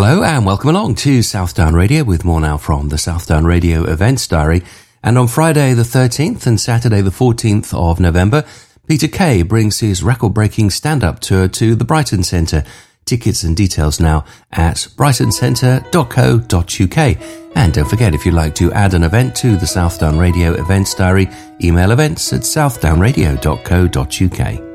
Hello and welcome along to Southdown Radio with more now from the Southdown Radio Events Diary. And on Friday the 13th and Saturday the 14th of November, Peter Kay brings his record-breaking stand-up tour to the Brighton Centre. Tickets and details now at brightoncentre.co.uk. And don't forget, if you'd like to add an event to the Southdown Radio Events Diary, email events@southdownradio.co.uk.